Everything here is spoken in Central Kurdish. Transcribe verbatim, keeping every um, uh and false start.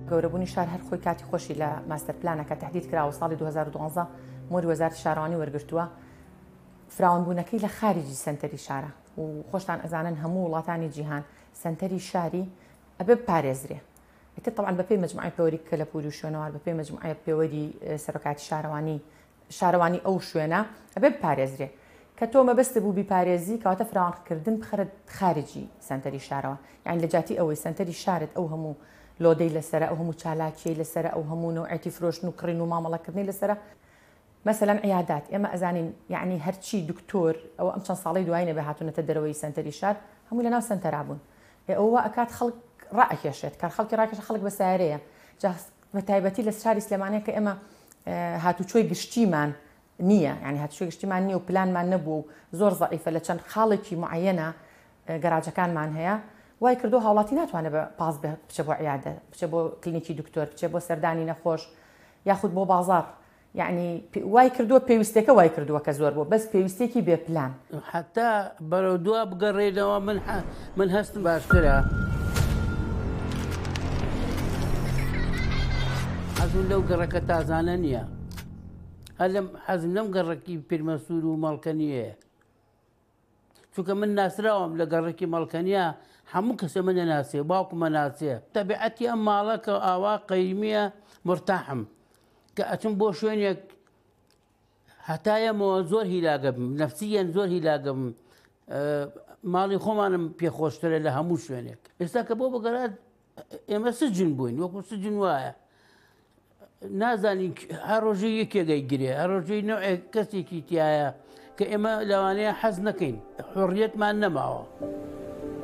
گەورەبوونی شار هەر خۆی کاتی خۆشی لە ماستەر پلانەکە تهدید کراوە ساڵی دو هەزار و دوانزە مۆری وەزارەتی شارەوانی وەرگرتووە فراوانبوونەکەی لە خارجی سنتەری شارە و خۆشتان ئەزانن هەموو وڵاتانی جیهان سنتەری شاری ئەبێ بپارێزرێ. ئێتر طبعاً بەپێی مجموعەی پەوەری کە لە پووری و شوێنەوار بەپێی مجموعەی پەوەری سەرۆکاتی شارەوانی شارەوانی ئەو شوێنە ئەبێ بپارێزرێ کە تۆ مەبەستە بوو بیپارێزی کەواتە فراوانکردن بخەرە خارجی سنتەری شارەوە، یعنی لە جاتی ئەوەی سنتەری شارت ئەو هەموو لۆدەی لەسرە ئەو هەموو چالاکیی لەسرە ئەو هەموو نوعەتی فرۆشتن و کڕین و مامەڵەکردنی لەسرە. مەسەلەن عیادات ئێمە ئەزانین یعنی هەرچی دکتۆر ئەوە ئەم چەند ساڵی دوای نەبێ هاتوونەتە دەرەوەی سنتەری شار هەموو لەناو سنتەرا بوون. ئەوە ئەکات خەڵک ڕائەکێشێت کار خەڵکی ڕاکێشە خەڵک بە سیارەیە بە تایبەتی لە شاری سلێمانەیە کە ئێمە هاتوچۆی گشتیمان نییە، یعنی هاتوچۆی گشتیمان نییە و پلانمان نەبوو و زۆر زەعیفە لە چەند خاڵێکی معەنە گەراجەکانمان هەیە وای کردو هاوڵاتی ناتوانێت بە پاس بچە بۆ عیادە، بچە بۆ کلینیکی دکتۆر، بچێ بۆ سەردانی نەخۆش یاخود بۆ بازار، یعنی وای کردووە پێویستەکە وای کردووە کە زۆر بوو بەس پێویستێکی بێ پلان حتا بەرەو دووە بگەڕێنەوە من من هەستم باشترە حەزم لەو گەڕەکە تازانە نییە، هەلم حەزم لەم گەڕەکی پیرمەسوور و مەڵکەنیەیە چونکە من ناسراوم لە گەڕێکی مەڵکەنیە هەموو کەسە منە ناسێ باوکمە ناسێ تەبیعەتی ئەم ماڵە کە ئاوا قەیمیە مرتاحم کە ئەچم بۆ شوێنێک هەتایەمەوە زۆر هیلاگە بم نەفسیەن زۆر هیلاگە بم ماڵی خۆمانم پێخۆشترە لە هەموو شوێنێک. ئێستا کە بۆ بگەڕات ئێمە سجن بووین وەکو سجن وایە نازانین هەر ڕۆژەی یەکێگەی گرێ هەر ڕۆژەی نوعێک کەسێکی تایە کە ئێمە لەوانەیە حەز نەکەین حڕیەتمان نەماوە.